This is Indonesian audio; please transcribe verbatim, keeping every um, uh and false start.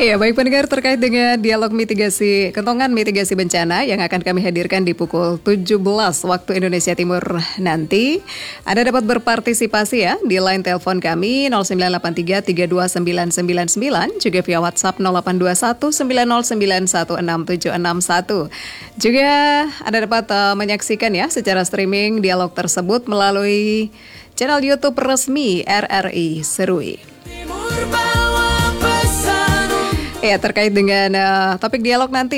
Iya, baik pendengar, terkait dengan dialog mitigasi kentongan mitigasi bencana yang akan kami hadirkan di pukul tujuh belas waktu Indonesia Timur nanti. Anda dapat berpartisipasi ya di line telepon kami nol sembilan delapan tiga tiga dua sembilan sembilan sembilan, juga via WhatsApp nol delapan dua satu sembilan nol sembilan satu enam tujuh enam satu. Juga Anda dapat uh, menyaksikan ya secara streaming dialog tersebut melalui channel YouTube resmi R R I Serui. Ya, terkait dengan uh, topik dialog nanti